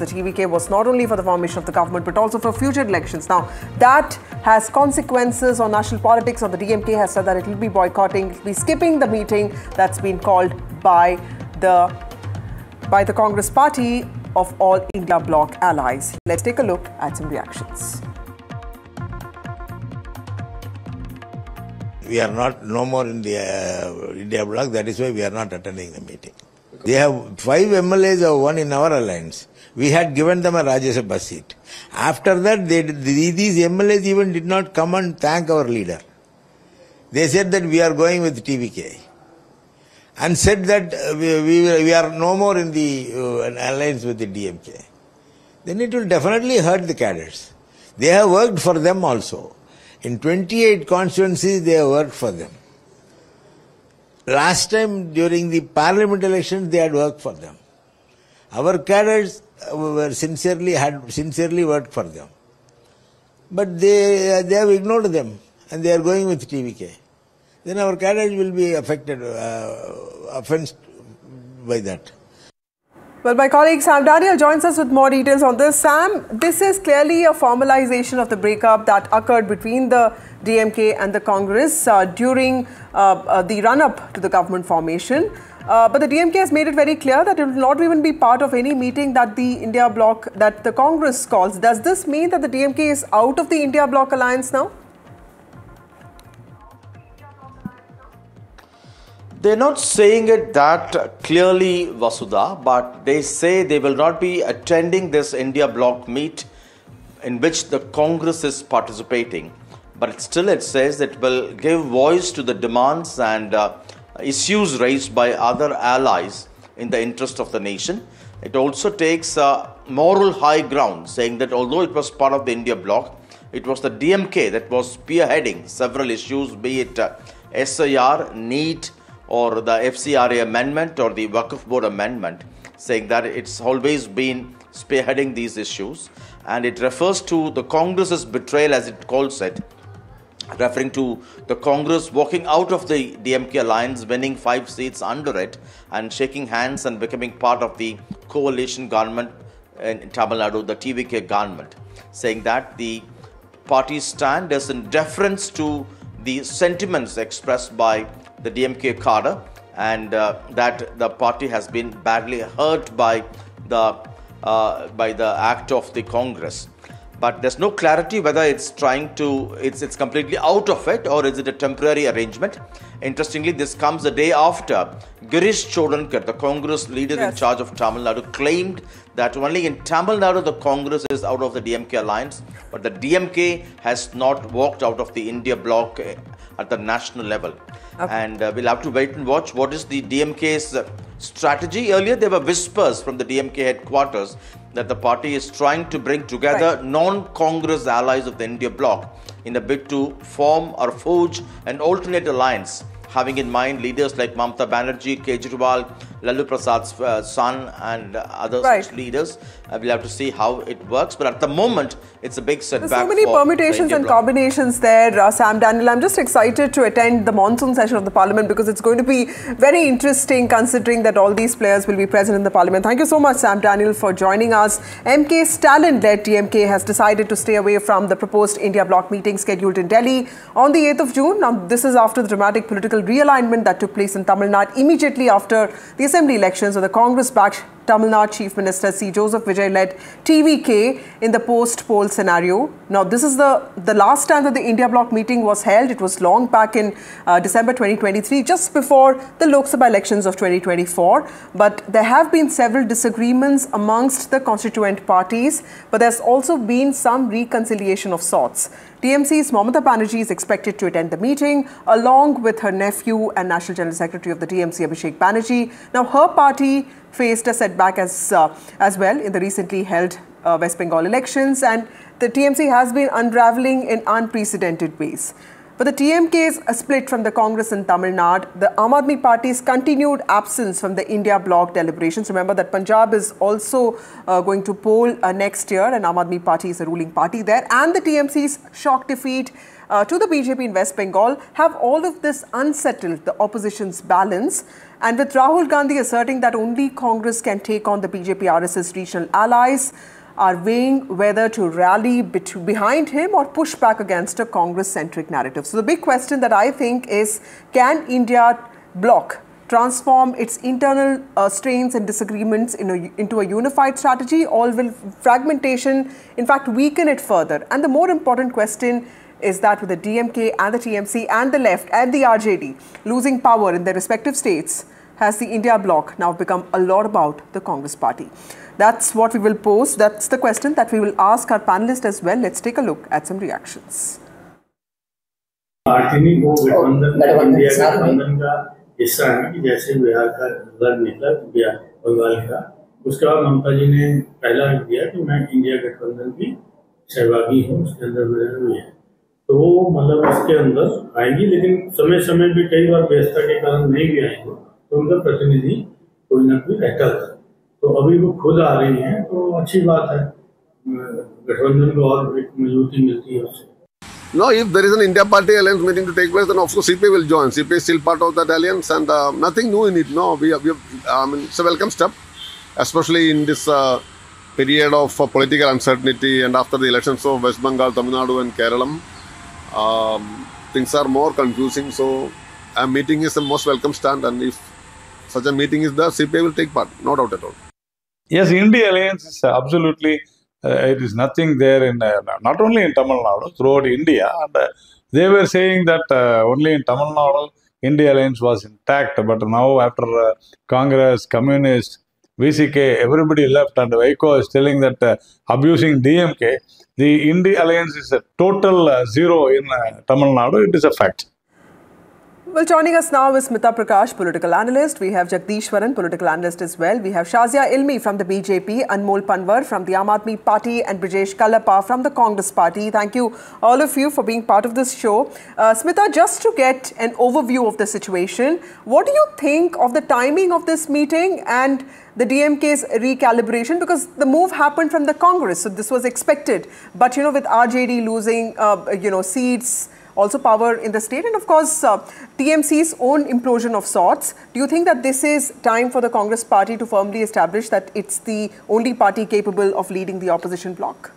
the TVK was not only for the formation of the government but also for future elections. Now, that has consequences on national politics. Or the DMK has said that it will be boycotting, it will be skipping the meeting that's been called by the Congress party of all India bloc allies. Let's take a look at some reactions. We are no more in the India bloc. That is why we are not attending the meeting. They have 5 MLAs or 1 in our alliance. We had given them a Rajya Sabha seat. After that, these MLAs even did not come and thank our leader. They said that we are going with TVK. And said that we are no more in the alliance with the DMK. Then it will definitely hurt the cadres. They have worked for them also. In 28 constituencies, they have worked for them. Last time during the parliament elections, they had worked for them. Our cadres had sincerely worked for them. But they have ignored them and they are going with TVK. Then our cadres will be affected, offended by that. Well, my colleague Sam Daniel joins us with more details on this. Sam, this is clearly a formalization of the breakup that occurred between the DMK and the Congress during the run-up to the government formation. But the DMK has made it very clear that it will not even be part of any meeting that the India bloc, that the Congress calls. Does this mean that the DMK is out of the India bloc alliance now? They're not saying it that clearly, Vasudha, but they say they will not be attending this India bloc meet in which the Congress is participating. But still it says it will give voice to the demands and issues raised by other allies in the interest of the nation. It also takes moral high ground, saying that although it was part of the India bloc, it was the DMK that was spearheading several issues, be it SIR, NEET, or the FCRA amendment or the Waqf Board amendment, saying that it's always been spearheading these issues. And it refers to the Congress's betrayal, as it calls it, referring to the Congress walking out of the DMK alliance, winning 5 seats under it, and shaking hands and becoming part of the coalition government in Tamil Nadu, the TVK government, saying that the party's stand is in deference to the sentiments expressed by the DMK cadre, and that the party has been badly hurt by the act of the Congress. But there's no clarity whether it's completely out of it or is it a temporary arrangement. Interestingly, this comes the day after Girish Chodankar, the Congress leader in charge of Tamil Nadu, claimed that only in Tamil Nadu the Congress is out of the DMK alliance, but the DMK has not walked out of the India bloc at the national level. Okay. And we'll have to wait and watch what is the DMK's strategy. Earlier there were whispers from the DMK headquarters that the party is trying to bring together non-Congress allies of the India bloc in a bid to form or forge an alternate alliance, having in mind leaders like Mamata Banerjee, Kejriwal, Lalu Prasad's son, and other such leaders. We'll have to see how it works. But at the moment, it's a big setback. There's so many permutations and combinations there, Sam Daniel. I'm just excited to attend the monsoon session of the Parliament because it's going to be very interesting considering that all these players will be present in the Parliament. Thank you so much, Sam Daniel, for joining us. MK Stalin-led DMK has decided to stay away from the proposed India bloc meeting scheduled in Delhi on the 8th of June. Now, this is after the dramatic political realignment that took place in Tamil Nadu immediately after the assembly elections, of the Congress-backed Tamil Nadu Chief Minister C. Joseph Vijay led TVK in the post-poll scenario. Now, this is the last time that the India bloc meeting was held. It was long back in December 2023, just before the Lok Sabha elections of 2024. But there have been several disagreements amongst the constituent parties, but there's also been some reconciliation of sorts. TMC's Mamata Banerjee is expected to attend the meeting along with her nephew and National General Secretary of the TMC, Abhishek Banerjee. Now, her party faced a setback as well in the recently held West Bengal elections, and the TMC has been unraveling in unprecedented ways. But the TMK's split from the Congress in Tamil Nadu, the Aam Aadmi Party's continued absence from the India bloc deliberations. Remember that Punjab is also going to poll next year, and Aam Aadmi Party is a ruling party there. And the TMC's shock defeat to the BJP in West Bengal have all of this unsettled the opposition's balance. And with Rahul Gandhi asserting that only Congress can take on the BJP-RSS regional allies, are weighing whether to rally behind him or push back against a Congress-centric narrative. So the big question that I think is, can India bloc transform its internal strains and disagreements into a unified strategy, or will fragmentation in fact weaken it further? And the more important question is that with the DMK and the TMC and the left and the RJD losing power in their respective states, has the India bloc now become a lot about the Congress party? That's what we will pose. That's the question that we will ask our panelists as well. Let's take a look at some reactions. Party को गठबंधन India गठबंधन का हिस्सा है कि जैसे बिहार का result निकला बिहार बंगाल का, उसके बाद ममता जी ने पहला दिया कि मैं इंडिया गठबंधन की सहभागी हूँ, उसके अंदर मेरा भी है, तो वो मतलब इसके अंदर आएंगी, लेकिन समय समय पे कई बार व्यवस्था के कारण नहीं भी आएंगे, तो उनका प्रतिनिधि कोई ना कोई रहता था। तो अभी वो खुद आ रही हैं, तो अच्छी बात है, गठबंधन को और एक मजबूती मिलती है उससे। No, if there is an India Party alliance meeting to take place, then of course CPI will join. CPI is still part of that alliance, and nothing new in it. No, it's a welcome step, especially in this period of political uncertainty and after the elections of West Bengal, Tamil Nadu and Kerala. Things are more confusing, so a meeting is the most welcome stand, and if such a meeting is there, CPI will take part, no doubt at all. Yes, India alliance is absolutely, it is nothing there in, not only in Tamil Nadu, throughout India. And they were saying that only in Tamil Nadu, India alliance was intact. But now after Congress, Communist, VCK, everybody left, and Vaiko is telling that abusing DMK, the India alliance is a total zero in Tamil Nadu. It is a fact. Well, joining us now is Smita Prakash, political analyst. We have Jagdishwaran, political analyst as well. We have Shazia Ilmi from the BJP, Anmol Panwar from the Aam Aadmi Party, and Brijesh Kallappa from the Congress Party. Thank you, all of you, for being part of this show. Smita, just to get an overview of the situation, what do you think of the timing of this meeting and the DMK's recalibration? Because the move happened from the Congress, so this was expected. But, you know, with RJD losing, seats, also power in the state, and of course TMC's own implosion of sorts, do you think that this is time for the Congress party to firmly establish that it's the only party capable of leading the opposition bloc?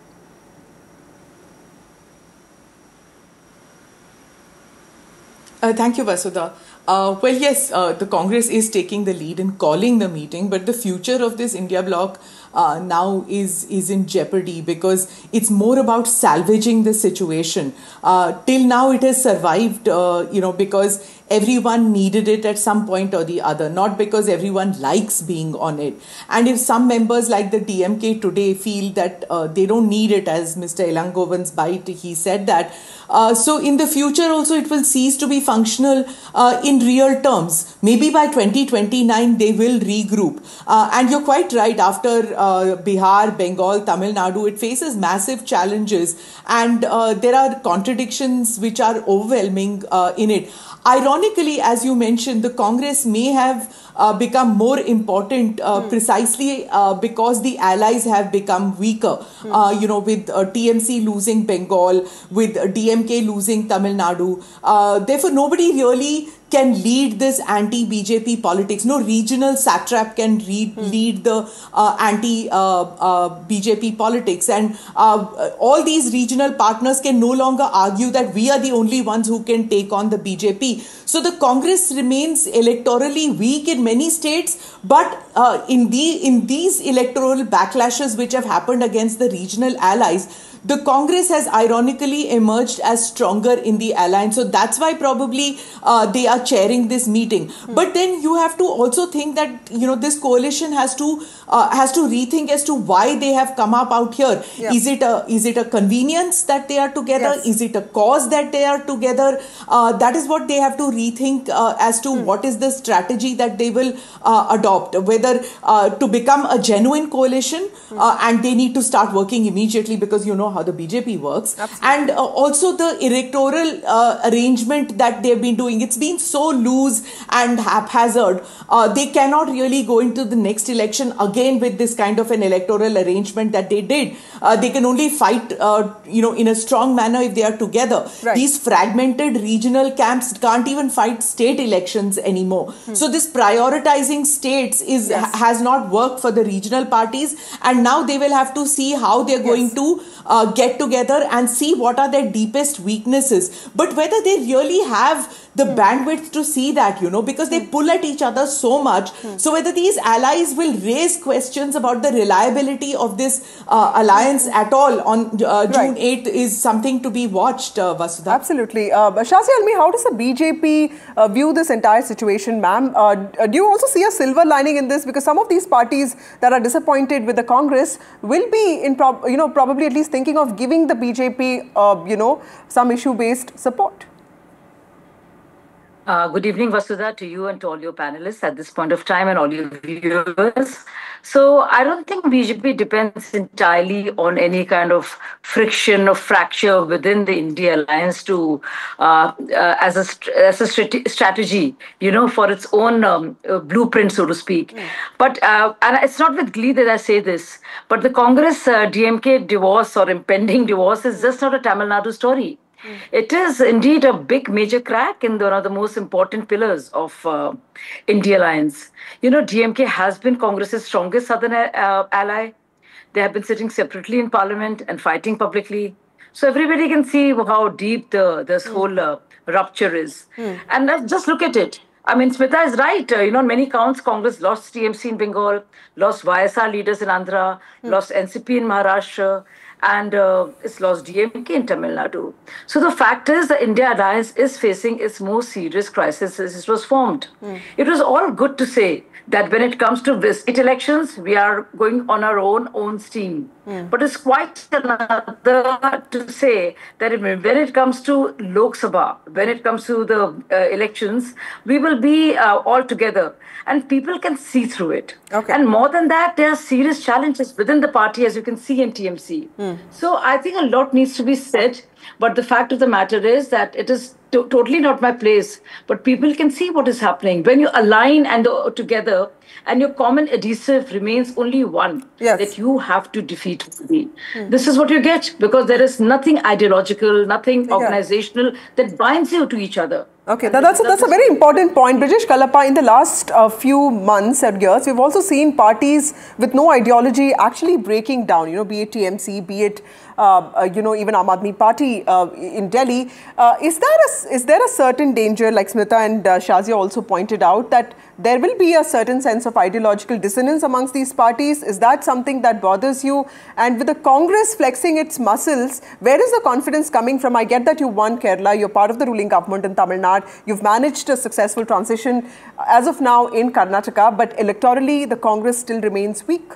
Thank you, Vasudha. Well, yes, the Congress is taking the lead in calling the meeting, but the future of this India bloc now is in jeopardy, because it's more about salvaging the situation. Till now, it has survived, because everyone needed it at some point or the other, not because everyone likes being on it. And if some members like the DMK today feel that they don't need it, as Mr. Elangovan's bite, he said that, so in the future also it will cease to be functional in real terms. Maybe by 2029 they will regroup. And you're quite right, after Bihar, Bengal, Tamil Nadu, it faces massive challenges, and there are contradictions which are overwhelming in it. Ironically, as you mentioned, the Congress may have become more important precisely because the allies have become weaker. With TMC losing Bengal, with DMK losing Tamil Nadu. Therefore, nobody really can lead this anti-BJP politics. No regional satrap can lead the anti-BJP politics. And all these regional partners can no longer argue that we are the only ones who can take on the BJP. So the Congress remains electorally weak in many states, but in these electoral backlashes which have happened against the regional allies, the Congress has ironically emerged as stronger in the alliance. So that's why probably they are are chairing this meeting. But then you have to also think that, you know, this coalition has to rethink as to why they have come up out here. Yeah. Is it a convenience that they are together? Yes. Is it a cause that they are together? That is what they have to rethink as to what is the strategy that they will adopt, whether to become a genuine coalition, and they need to start working immediately, because you know how the BJP works. Absolutely. And also the electoral arrangement that they've been doing, it's been so loose and haphazard. They cannot really go into the next election again with this kind of an electoral arrangement that they did. They can only fight in a strong manner if they are together. Right. These fragmented regional camps can't even fight state elections anymore. So this prioritizing states has not worked for the regional parties, and now they will have to see how they're going to get together and see what are their deepest weaknesses. But whether they really have the bandwidth to see that, because they pull at each other so much. So whether these allies will raise questions about the reliability of this alliance at all on June 8th is something to be watched, Vasudha. Absolutely. Shazi Almi, how does the BJP view this entire situation, ma'am? Do you also see a silver lining in this? Because some of these parties that are disappointed with the Congress will be probably at least thinking of giving the BJP, some issue-based support. Good evening, Vasudha, to you and to all your panelists at this point of time and all your viewers. So I don't think BJP depends entirely on any kind of friction or fracture within the India alliance to as a strategy, for its own blueprint, so to speak. But and it's not with glee that I say this, but the Congress DMK divorce or impending divorce is just not a Tamil Nadu story. It is indeed a big major crack in one of the most important pillars of India alliance. DMK has been Congress's strongest southern ally. They have been sitting separately in parliament and fighting publicly. So everybody can see how deep this whole rupture is. And let's just look at it. I mean, Smita is right. On many counts, Congress lost TMC in Bengal, lost YSR leaders in Andhra, lost NCP in Maharashtra, and it's lost DMK in Tamil Nadu. So the fact is the India alliance is facing its most serious crisis since it was formed. It was all good to say that when it comes to state elections, we are going on our own steam. But it's quite another to say that when it comes to Lok Sabha, when it comes to the elections, we will be all together and people can see through it. Okay. And more than that, there are serious challenges within the party, as you can see in TMC. So I think a lot needs to be said. But the fact of the matter is that it is totally not my place. But people can see what is happening. When you align and together and your common adhesive remains only one, that you have to defeat. This is what you get, because there is nothing ideological, nothing organizational that binds you to each other. Okay, that's a very important point. Brijesh Kalappa, in the last few months and years, we've also seen parties with no ideology actually breaking down, be it TMC, be it, even Aam Aadmi Party in Delhi. Is there a certain danger, like Smita and Shazia also pointed out, that there will be a certain sense of ideological dissonance amongst these parties? Is that something that bothers you? And with the Congress flexing its muscles, where is the confidence coming from? I get that you won Kerala, you're part of the ruling government in Tamil Nadu, you've managed a successful transition as of now in Karnataka, but electorally the Congress still remains weak.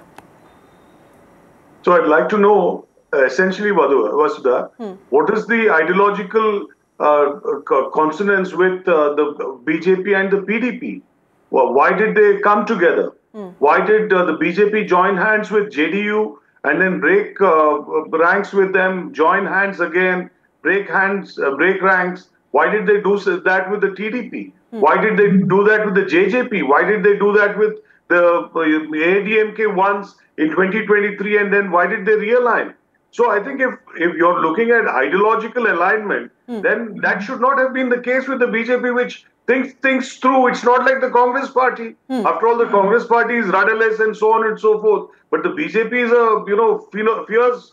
So I'd like to know, essentially, Vasudha, what is the ideological consonance with the BJP and the PDP? Well, why did they come together? Why did the BJP join hands with JDU and then break ranks with them, join hands again, break ranks? Why did they do that with the TDP? Why did they do that with the JJP? Why did they do that with the ADMK once in 2023, and then why did they realign? So I think if you're looking at ideological alignment, then that should not have been the case with the BJP, which thinks things through. It's not like the Congress party. After all, the Congress party is rudderless and so on and so forth. But the BJP is a fierce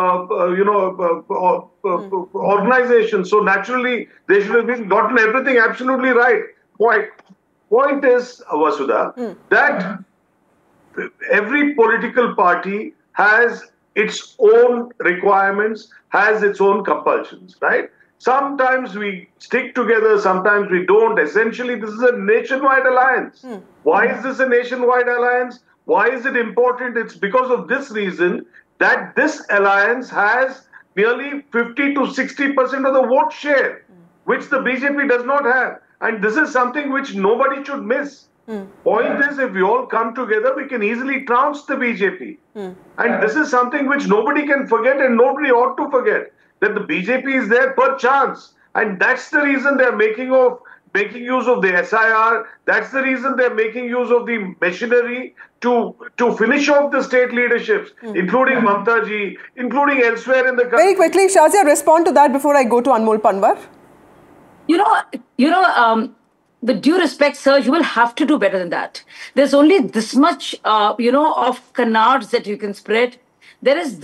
organization. So naturally, they should have gotten everything absolutely right. Point is, Vasudha, that every political party has its own requirements, has its own compulsions, right? Sometimes we stick together, sometimes we don't. Essentially, this is a nationwide alliance. Why is this a nationwide alliance? Why is it important? It's because of this reason that this alliance has nearly 50 to 60% of the vote share, which the BJP does not have. And this is something which nobody should miss. Point is, if we all come together, we can easily trounce the BJP. And this is something which nobody can forget and nobody ought to forget, that the BJP is there per chance. And that's the reason they're making use of the SIR. That's the reason they're making use of the machinery to finish off the state leaderships, including Mamta ji, including elsewhere in the country. Very quickly, Shazia, respond to that before I go to Anmol Panwar. With due respect, sir, you will have to do better than that. There's only this much, of canards that you can spread. There is